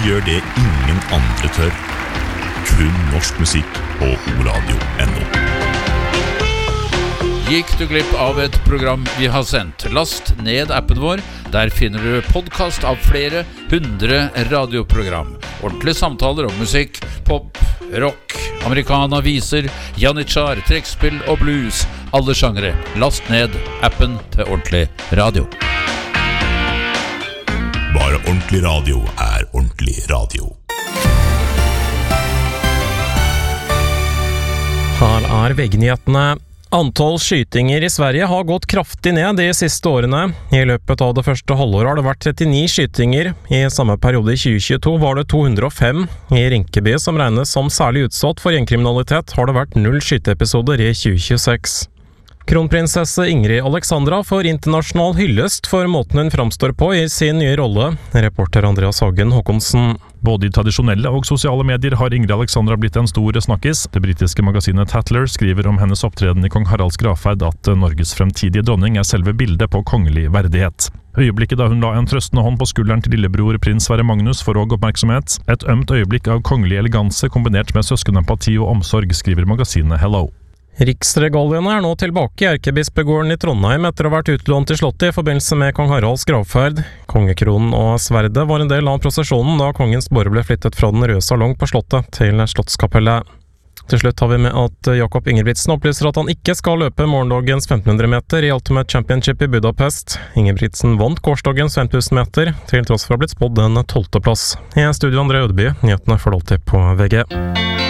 gjør det ingen andre tør. Kun norsk musikk på oradio.no. Gikk du glipp av et program vi har sendt? Last ned appen vår. Der finner du podcast av flere 100 radioprogram. Ordentlige samtaler om musikk, pop, rock, americana, viser, janitsjar, trekkspill og blues. Alle sjangere. Last ned appen til Ordentlig Radio. Bare Ordentlig Radio Ordentlig Radio. Her VG-nyhetene. Antall skytinger I Sverige har gått kraftig ned de siste årene. I løpet av det første halvåret har det vært 39 skytinger. I samme periode I 2022 var det 205. I Rinkeby, som regnes som særlig utsatt for gjengkriminalitet, har det vært 0 skyteepisoder I 2026. Kronprinsesse Ingrid Alexandra får internasjonal hyllest for måten hun framstår på I sin nye rolle. Reporter Andreas Hagen Håkonsen. Både I tradisjonelle og sosiale medier har Ingrid Alexandra blitt en stor snakkis. Det britiske magasinet Tatler skriver om hennes opptreden I kong Haralds gravferd at Norges fremtidige dronning selve bildet på kongelig verdighet. Øyeblikket da hun la en trøstende hånd på skulderen til lillebror prins Sverre Magnus for å gå oppmerksomhet. Et ømt øyeblikk av kongelig eleganse kombinert med søskenempati og omsorg, skriver magasinet Hello. Riksregaliene nå tilbake I Erkebispegården I Trondheim etter å ha vært utlånt til slottet I forbindelse med kong Haralds gravferd. Kongekronen og sverdet var en del av prosesjonen da kongens båre ble flyttet fra den røde salong på slottet til slottskapellet. Til slutt har vi med at Jakob Ingebrigtsen opplyser at han ikke skal løpe morgendagens 1500 meter I Ultimate Championship I Budapest. Ingebrigtsen vant gårsdagens 5000 meter, til tross for å ha blitt spådd en 12. plass. I studio André Ødeby, nyhetene får du alltid på VG.